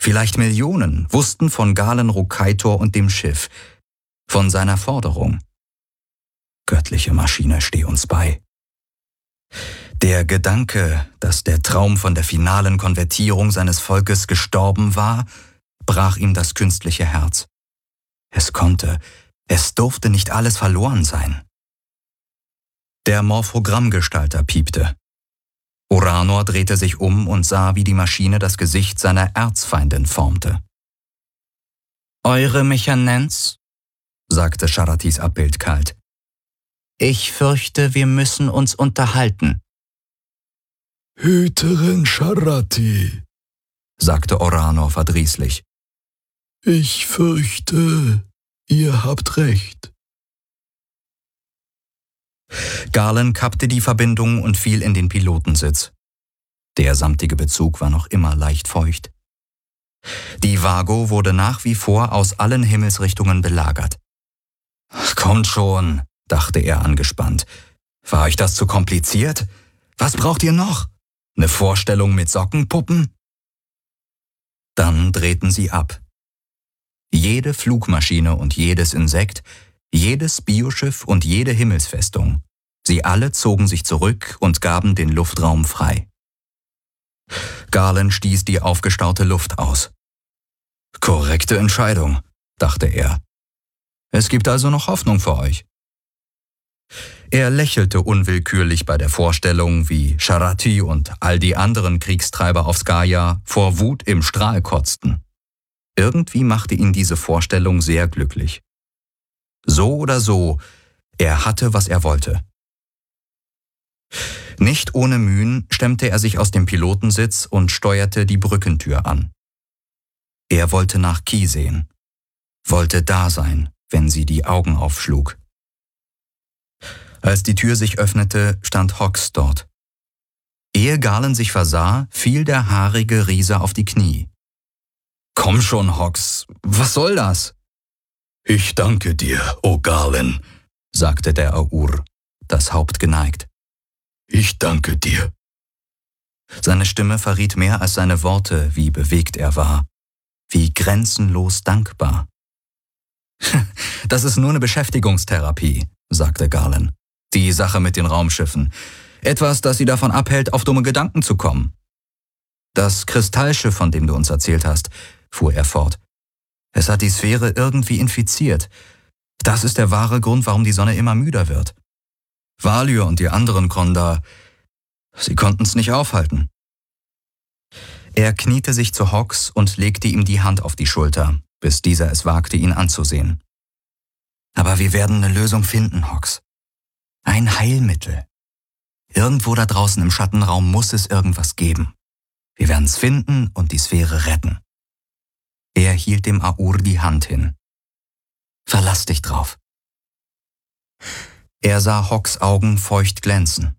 vielleicht Millionen, wussten von Galen Rukaitor und dem Schiff, von seiner Forderung. Göttliche Maschine, steh uns bei. Der Gedanke, dass der Traum von der finalen Konvertierung seines Volkes gestorben war, brach ihm das künstliche Herz. Es durfte nicht alles verloren sein. Der Morphogrammgestalter piepte. Oranor drehte sich um und sah, wie die Maschine das Gesicht seiner Erzfeindin formte. »Eure Mechanenz?« sagte Sharatis Abbild kalt. »Ich fürchte, wir müssen uns unterhalten.« »Hüterin Sharati«, sagte Oranor verdrießlich. »Ich fürchte, ihr habt recht.« Galen kappte die Verbindung und fiel in den Pilotensitz. Der samtige Bezug war noch immer leicht feucht. Die Vago wurde nach wie vor aus allen Himmelsrichtungen belagert. »Kommt schon«, dachte er angespannt. »War euch das zu kompliziert? Was braucht ihr noch? Eine Vorstellung mit Sockenpuppen?« Dann drehten sie ab. Jede Flugmaschine und jedes Insekt, jedes Bioschiff und jede Himmelsfestung. Sie alle zogen sich zurück und gaben den Luftraum frei. Galen stieß die aufgestaute Luft aus. »Korrekte Entscheidung«, dachte er. »Es gibt also noch Hoffnung für euch.« Er lächelte unwillkürlich bei der Vorstellung, wie Sharati und all die anderen Kriegstreiber auf Skaya vor Wut im Strahl kotzten. Irgendwie machte ihn diese Vorstellung sehr glücklich. So oder so, er hatte, was er wollte. Nicht ohne Mühen stemmte er sich aus dem Pilotensitz und steuerte die Brückentür an. Er wollte nach Ki sehen, wollte da sein, wenn sie die Augen aufschlug. Als die Tür sich öffnete, stand Hox dort. Ehe Galen sich versah, fiel der haarige Riese auf die Knie. »Komm schon, Hox, was soll das?« »Ich danke dir, o Galen«, sagte der Aur, das Haupt geneigt. »Ich danke dir.« Seine Stimme verriet mehr als seine Worte, wie bewegt er war, wie grenzenlos dankbar. »Das ist nur eine Beschäftigungstherapie«, sagte Galen. »Die Sache mit den Raumschiffen. Etwas, das sie davon abhält, auf dumme Gedanken zu kommen.« »Das Kristallschiff, von dem du uns erzählt hast«, fuhr er fort. »Es hat die Sphäre irgendwie infiziert. Das ist der wahre Grund, warum die Sonne immer müder wird. Valyr und die anderen Kondar, sie konnten es nicht aufhalten.« Er kniete sich zu Hox und legte ihm die Hand auf die Schulter, bis dieser es wagte, ihn anzusehen. »Aber wir werden eine Lösung finden, Hox. Ein Heilmittel. Irgendwo da draußen im Schattenraum muss es irgendwas geben. Wir werden es finden und die Sphäre retten.« Er hielt dem Aur die Hand hin. »Verlass dich drauf.« Er sah Hox Augen feucht glänzen.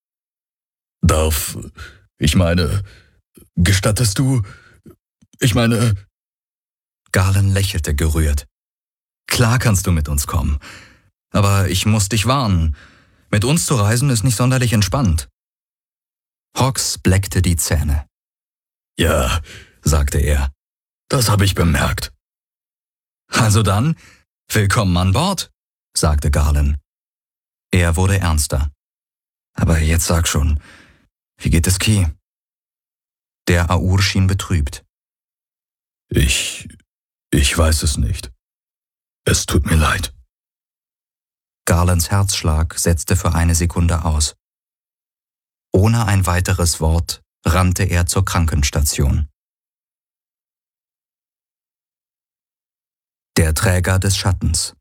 Gestattest du? Galen lächelte gerührt. »Klar kannst du mit uns kommen. Aber ich muss dich warnen. Mit uns zu reisen ist nicht sonderlich entspannt.« Hox bleckte die Zähne. »Ja«, sagte er, »das habe ich bemerkt.« »Also dann, willkommen an Bord«, sagte Galen. Er wurde ernster. »Aber jetzt sag schon, wie geht es Ki?« Der Aur schien betrübt. Ich weiß es nicht. Es tut mir leid.« Galens Herzschlag setzte für eine Sekunde aus. Ohne ein weiteres Wort rannte er zur Krankenstation. Der Träger des Schattens.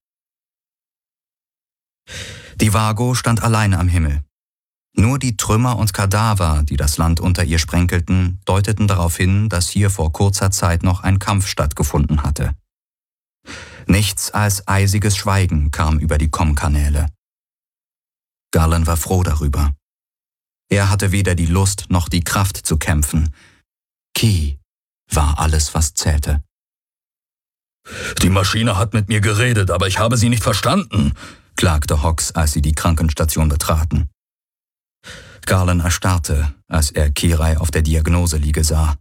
Die Vago stand allein am Himmel. Nur die Trümmer und Kadaver, die das Land unter ihr sprenkelten, deuteten darauf hin, dass hier vor kurzer Zeit noch ein Kampf stattgefunden hatte. Nichts als eisiges Schweigen kam über die Kommkanäle. Galen war froh darüber. Er hatte weder die Lust noch die Kraft zu kämpfen. Ki war alles, was zählte. »Die Maschine hat mit mir geredet, aber ich habe sie nicht verstanden«, klagte Hox, als sie die Krankenstation betraten. Galen erstarrte, als er Kirai auf der Diagnoseliege sah.